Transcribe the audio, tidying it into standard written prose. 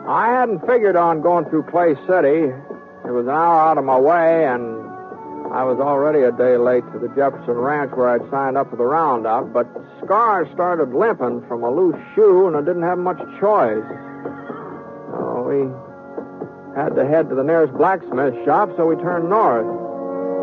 I hadn't figured on going through Clay City. It was an hour out of my way, and I was already a day late to the Jefferson Ranch where I'd signed up for the roundup, but Scar started limping from a loose shoe, and I didn't have much choice. So we had to head to the nearest blacksmith shop, so we turned north.